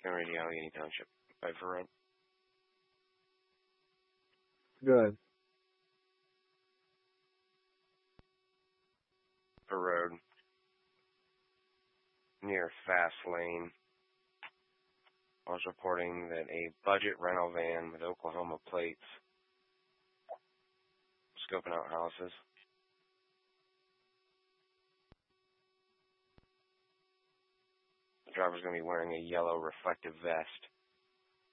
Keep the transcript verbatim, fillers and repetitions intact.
Henry Allegheny Township. Pfeiffer Road. Good. Pfeiffer Road. Near Fast Lane. I was reporting that a budget rental van with Oklahoma plates scoping out houses. The driver's going to be wearing a yellow reflective vest.